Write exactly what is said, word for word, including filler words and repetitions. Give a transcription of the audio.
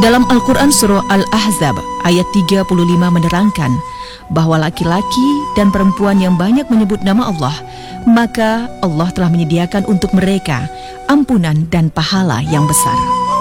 Dalam Al-Quran Surah Al-Ahzab ayat tiga puluh lima menerangkan bahwa laki-laki dan perempuan yang banyak menyebut nama Allah, maka Allah telah menyediakan untuk mereka ampunan dan pahala yang besar.